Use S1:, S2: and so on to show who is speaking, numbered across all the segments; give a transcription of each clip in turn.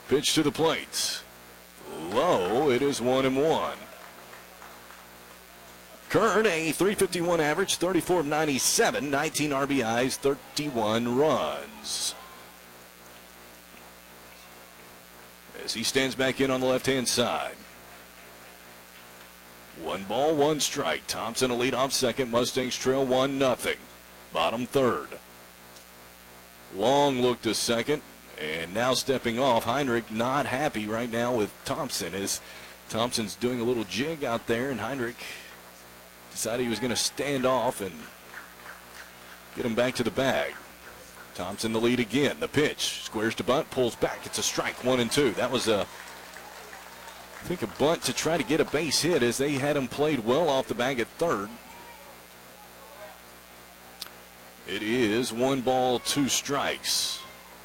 S1: Pitch to the plate. Low, it is 1-1. Kern, a .351 average, 34 of 97, 19 RBIs, 31 runs. As he stands back in on the left-hand side. 1 ball, 1 strike. Thompson a lead off second. Mustangs trail 1-0. Bottom third. Long look to second. And now stepping off, Heinrich not happy right now with Thompson as Thompson's doing a little jig out there, and Heinrich decided he was going to stand off and get him back to the bag. Thompson the lead again. The pitch. Squares to bunt, pulls back. It's a strike, 1-2. That was I think a bunt to try to get a base hit as they had him played well off the bag at third. It is 1 ball, 2 strikes.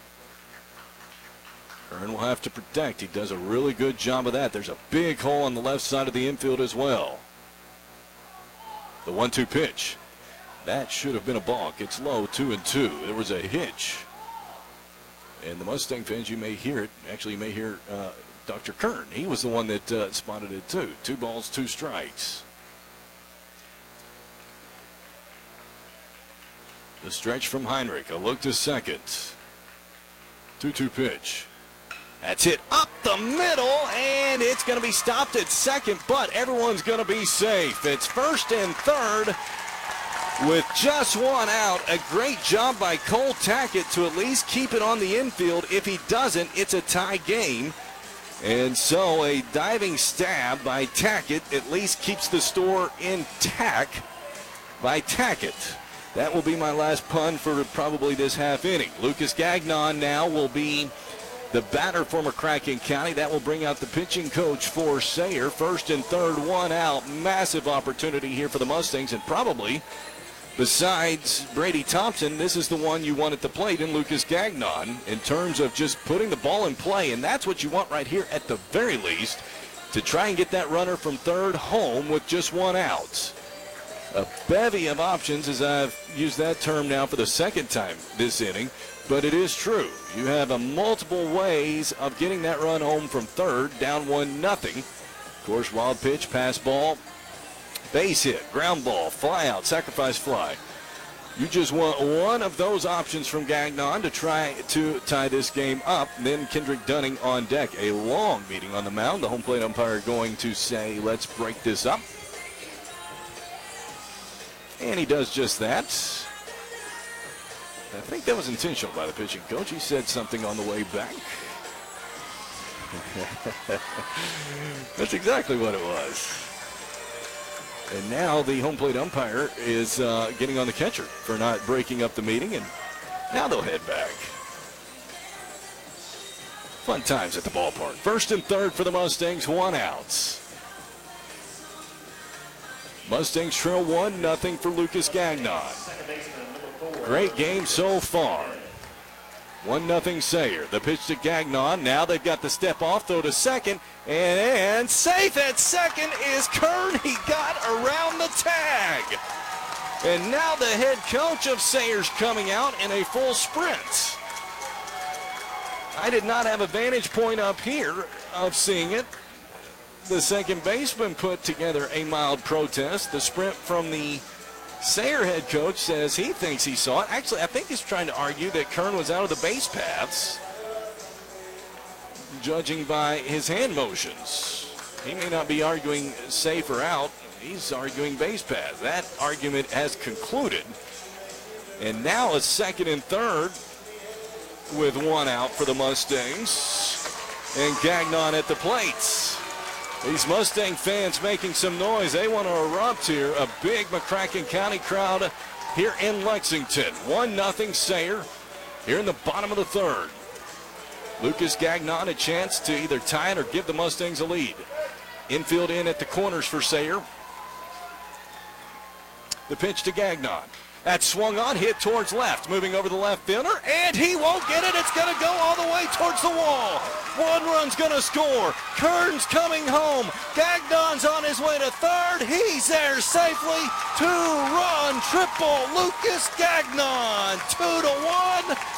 S1: Kern will have to protect. He does a really good job of that. There's a big hole on the left side of the infield as well. The 1-2 pitch. That should have been a balk. It's low, 2-2. There was a hitch. And the Mustang fans, you may hear it. Actually, you may hear Dr. Kern. He was the one that spotted it too. 2 balls, 2 strikes. The stretch from Heinrich. A look to second. 2-2 pitch. That's hit up the middle, and it's going to be stopped at second, but everyone's going to be safe. It's first and third with just 1 out. A great job by Cole Tackett to at least keep it on the infield. If he doesn't, it's a tie game. And so a diving stab by Tackett at least keeps the score intact by Tackett. That will be my last pun for probably this half inning. Lucas Gagnon now will be the batter for McCracken County. That will bring out the pitching coach for Sayre. First and third, 1 out. Massive opportunity here for the Mustangs, and probably, besides Brady Thompson, this is the one you want at the plate in Lucas Gagnon in terms of just putting the ball in play, and that's what you want right here at the very least, to try and get that runner from third home with just 1 out. A bevy of options, as I've used that term now for the second time this inning, but it is true. You have multiple ways of getting that run home from third, down 1-0. Of course, wild pitch, pass ball, base hit, ground ball, fly out, sacrifice fly. You just want one of those options from Gagnon to try to tie this game up. Then Kendrick Dunning on deck. A long meeting on the mound. The home plate umpire going to say, let's break this up. And he does just that. I think that was intentional by the pitching coach. He said something on the way back. That's exactly what it was. And now the home plate umpire is getting on the catcher for not breaking up the meeting, and now they'll head back. Fun times at the ballpark. First and third for the Mustangs, 1 out. Mustangs trail 1-0 for Lucas Gagnon. Great game so far. 1-0 Sayre. The pitch to Gagnon. Now they've got the step off, throw to second, and safe at second is Kern. He got around the tag. And now the head coach of Sayre's coming out in a full sprint. I did not have a vantage point up here of seeing it. The second baseman put together a mild protest. The sprint from the Sayre head coach says he thinks he saw it. Actually, I think he's trying to argue that Kern was out of the base paths, judging by his hand motions. He may not be arguing safe or out. He's arguing base paths. That argument has concluded. And now a second and third with 1 out for the Mustangs. And Gagnon at the plate. These Mustang fans making some noise. They want to erupt here. A big McCracken County crowd here in Lexington. 1-0 Sayre here in the bottom of the third. Lucas Gagnon a chance to either tie it or give the Mustangs a lead. Infield in at the corners for Sayre. The pitch to Gagnon. That's swung on, hit towards left, moving over the left fielder, and he won't get it. It's going to go all the way towards the wall. 1 run's going to score. Kern's coming home. Gagnon's on his way to third. He's there safely. 2-run triple. Lucas Gagnon, 2-1.